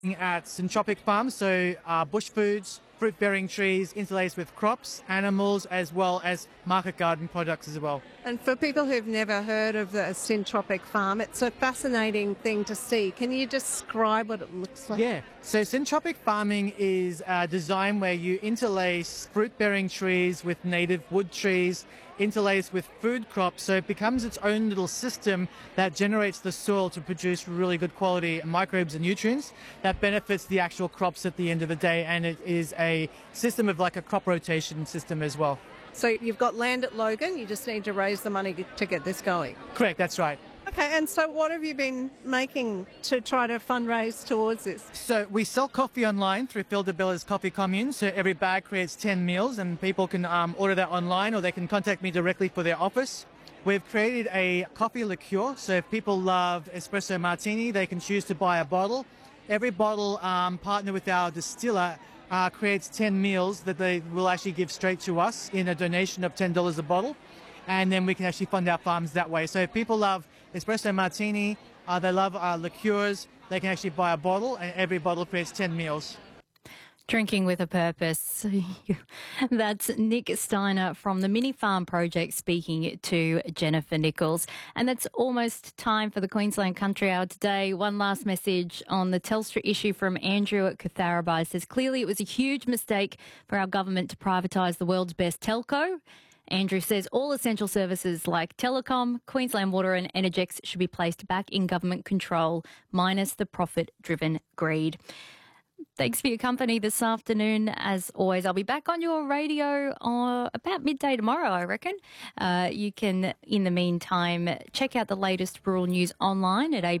at Syntropic Farms, so bush foods, fruit-bearing trees interlaced with crops, animals, as well as market garden products as well. And for people who've never heard of the Syntropic Farm, it's a fascinating thing to see. Can you describe what it looks like? Yeah, so syntropic farming is a design where you interlace fruit-bearing trees with native wood trees, interlaced with food crops, so it becomes its own little system that generates the soil to produce really good quality microbes and nutrients that benefits the actual crops at the end of the day, and it is a system of like a crop rotation system as well. So you've got land at Logan, you just need to raise the money to get this going. Correct, that's right. Okay, and so what have you been making to try to fundraise towards this? So we sell coffee online through Phil DeBella's Coffee Commune. So every bag creates 10 meals and people can order that online or they can contact me directly for their office. We've created a coffee liqueur. So if people love espresso martini, they can choose to buy a bottle. Every bottle partner with our distiller creates 10 meals that they will actually give straight to us in a donation of $10 a bottle. And then we can actually fund our farms that way. So if people love espresso martini, they love liqueurs, they can actually buy a bottle and every bottle creates 10 meals. Drinking with a purpose. That's Nick Steiner from the Mini Farm Project speaking to Jennifer Nichols. And that's almost time for the Queensland Country Hour today. One last message on the Telstra issue from Andrew at Catharabah. Says, clearly it was a huge mistake for our government to privatise the world's best telco. Andrew says all essential services like telecom, Queensland Water and Energex should be placed back in government control, minus the profit-driven greed. Thanks for your company this afternoon. As always, I'll be back on your radio about midday tomorrow, I reckon. You can, in the meantime, check out the latest rural news online at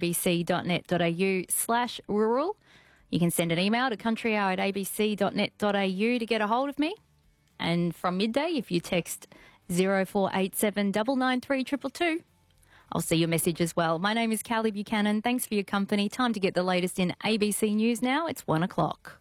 abc.net.au/rural. You can send an email to countryhour@abc.net.au to get a hold of me. And from midday, if you text 0487 993 222, I'll see your message as well. My name is Callie Buchanan. Thanks for your company. Time to get the latest in ABC News now. It's 1 o'clock.